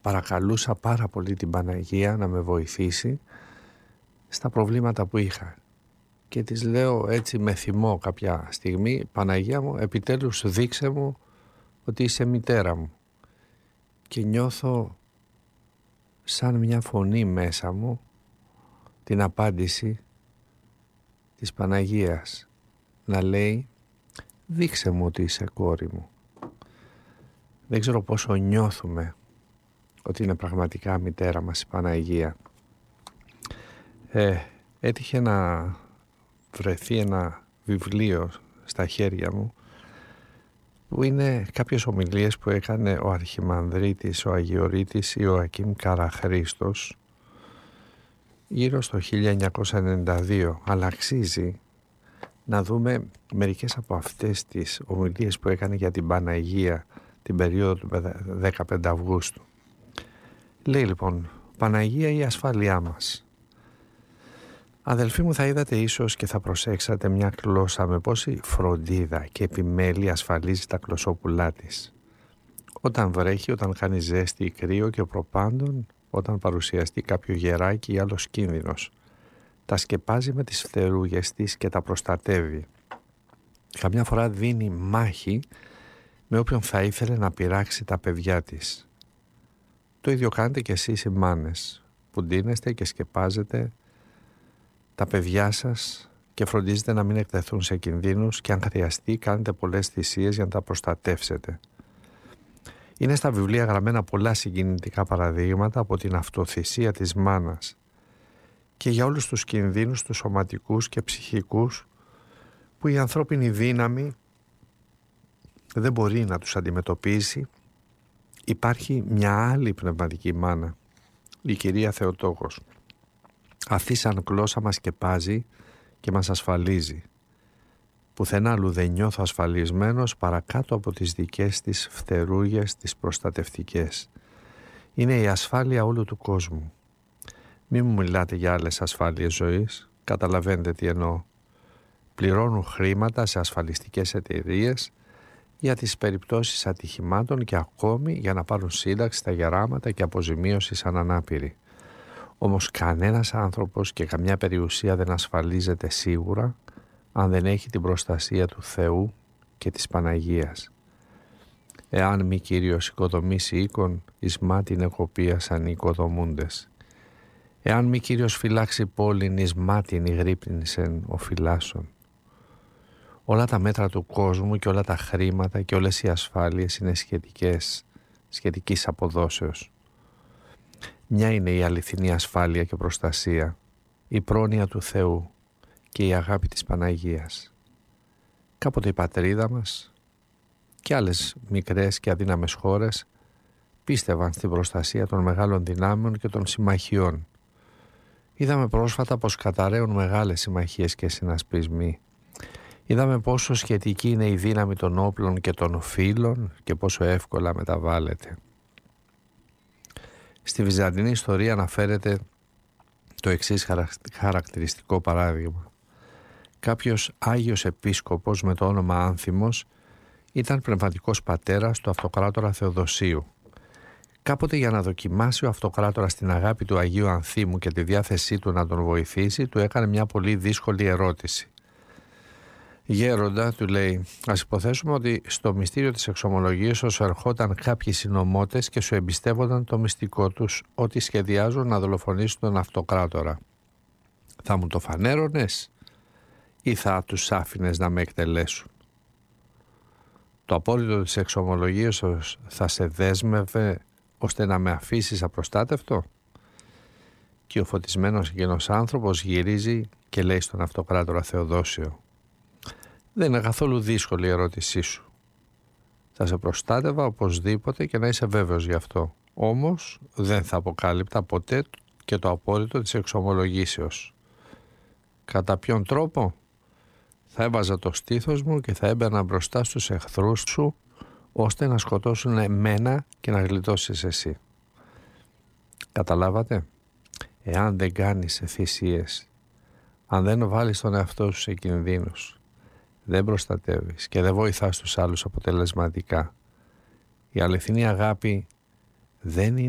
παρακαλούσα πάρα πολύ την Παναγία να με βοηθήσει στα προβλήματα που είχα. Και της λέω έτσι με θυμό κάποια στιγμή, Παναγία μου, επιτέλους δείξε μου ότι είσαι μητέρα μου. Και νιώθω σαν μια φωνή μέσα μου την απάντηση της Παναγίας να λέει δείξε μου ότι είσαι κόρη μου. Δεν ξέρω πόσο νιώθουμε ότι είναι πραγματικά μητέρα μας η Παναγία. Έτυχε να βρεθεί ένα βιβλίο στα χέρια μου που είναι κάποιες ομιλίες που έκανε ο Αρχιμανδρίτης, ο Αγιορείτης Ιωακήμ Καραχρήστος γύρω στο 1992, αλλά αξίζει να δούμε μερικές από αυτές τις ομιλίες που έκανε για την Παναγία την περίοδο του 15 Αυγούστου. Λέει λοιπόν, Παναγία η ασφάλειά μας. Αδελφοί μου, θα είδατε ίσως και θα προσέξατε μια γλώσσα με πόση φροντίδα και επιμέλεια ασφαλίζει τα κλωσόπουλά της. Όταν βρέχει, όταν κάνει ζέστη ή κρύο και προπάντων, όταν παρουσιαστεί κάποιο γεράκι ή άλλος κίνδυνος, τα σκεπάζει με τις φτερούγες της και τα προστατεύει. Καμιά φορά δίνει μάχη με όποιον θα ήθελε να πειράξει τα παιδιά της. Το ίδιο κάνετε και εσείς οι μάνες, που ντύνεστε και σκεπάζετε τα παιδιά σας και φροντίζετε να μην εκτεθούν σε κινδύνους και αν χρειαστεί κάνετε πολλές θυσίες για να τα προστατεύσετε. Είναι στα βιβλία γραμμένα πολλά συγκινητικά παραδείγματα από την αυτοθυσία της μάνας και για όλους τους κινδύνους τους σωματικούς και ψυχικούς που η ανθρώπινη δύναμη δεν μπορεί να τους αντιμετωπίσει. Υπάρχει μια άλλη πνευματική μάνα, η κυρία Θεοτόκος. Αυτή σαν γλώσσα μας σκεπάζει και μας ασφαλίζει. Πουθενά αλλού δεν νιώθω ασφαλισμένος παρακάτω από τις δικές της φτερούγες τις προστατευτικές. Είναι η ασφάλεια όλου του κόσμου. Μη μου μιλάτε για άλλες ασφάλειες ζωής, καταλαβαίνετε τι εννοώ. Πληρώνουν χρήματα σε ασφαλιστικές εταιρείες για τις περιπτώσεις ατυχημάτων και ακόμη για να πάρουν σύνταξη στα γεράματα και αποζημίωση σαν ανάπηροι. Όμως κανένας άνθρωπος και καμιά περιουσία δεν ασφαλίζεται σίγουρα αν δεν έχει την προστασία του Θεού και της Παναγίας. Εάν μη Κύριος οικοδομήσει οίκον, εις μάτιν εκοπίασαν οι οικοδομούντες. Εάν μη Κύριος φυλάξει πόλην, εις μάτιν ηγρύπνησεν ο φυλάσσον. Όλα τα μέτρα του κόσμου και όλα τα χρήματα και όλες οι ασφάλειες είναι σχετικής αποδόσεως. Μια είναι η αληθινή ασφάλεια και προστασία, η πρόνοια του Θεού και η αγάπη της Παναγίας. Κάποτε η πατρίδα μας και άλλες μικρές και αδύναμες χώρες πίστευαν στην προστασία των μεγάλων δυνάμεων και των συμμαχιών. Είδαμε πρόσφατα πως καταραίουν μεγάλες συμμαχίες και συνασπισμοί. Είδαμε πόσο σχετική είναι η δύναμη των όπλων και των φύλων και πόσο εύκολα μεταβάλλεται. Στη βυζαντινή ιστορία αναφέρεται το εξής χαρακτηριστικό παράδειγμα. Κάποιος Άγιος Επίσκοπος με το όνομα Άνθιμος ήταν πνευματικός πατέρας του αυτοκράτορα Θεοδοσίου. Κάποτε για να δοκιμάσει ο αυτοκράτορας την αγάπη του Αγίου Ανθίμου και τη διάθεσή του να τον βοηθήσει, του έκανε μια πολύ δύσκολη ερώτηση. «Γέροντα», του λέει, «ας υποθέσουμε ότι στο μυστήριο της εξομολογήσεως ερχόταν κάποιοι συνωμότες και σου εμπιστεύονταν το μυστικό τους ότι σχεδιάζουν να δολοφονήσουν τον αυτοκράτορα. Θα μου το φανέρωνες ή θα τους άφηνες να με εκτελέσουν? Το απόλυτο της εξομολογήσεως θα σε δέσμευε ώστε να με αφήσεις απροστάτευτο?» Και ο φωτισμένος εκείνος άνθρωπος γυρίζει και λέει στον αυτοκράτορα Θεοδόσιο, «Δεν είναι καθόλου δύσκολη η ερώτησή σου. Θα σε προστάτευα οπωσδήποτε και να είσαι βέβαιος γι' αυτό. Όμως δεν θα αποκάλυπτα ποτέ και το απόλυτο της εξομολογήσεως. Κατά ποιον τρόπο? Θα έβαζα το στήθος μου και θα έμπαινα μπροστά στους εχθρούς σου ώστε να σκοτώσουν εμένα και να γλιτώσεις εσύ». Καταλάβατε? Εάν δεν κάνεις θυσίες, αν δεν βάλεις τον εαυτό σου σε κινδύνους, δεν προστατεύεις και δεν βοηθάς τους άλλους αποτελεσματικά, η αληθινή αγάπη δεν είναι